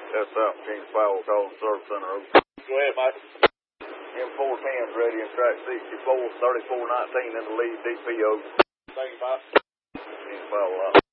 That's out. King Powell calling Service Center. Go ahead, Mike. M410's ready in track 64, 3419 in the lead, DPO. Thank you, Mike. King Powell out.